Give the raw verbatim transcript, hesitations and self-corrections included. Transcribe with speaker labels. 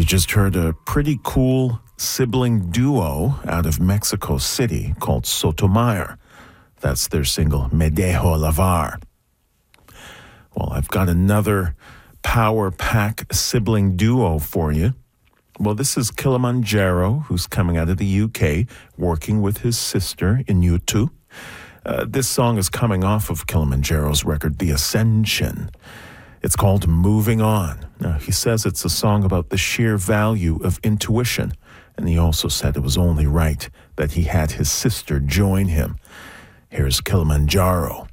Speaker 1: just heard a pretty cool sibling duo out of Mexico City called Sotomayor. That's their single, Me Dejo Lavar. Well, I've got another power pack sibling duo for you. Well, this is Kilimanjaro, who's coming out of the U K, working with his sister in U two. Uh, this song is coming off of Kilimanjaro's record, The Ascension. It's called Moving On. Now, he says it's a song about the sheer value of intuition, and he also said it was only right that he had his sister join him. Here's Kilimanjaro.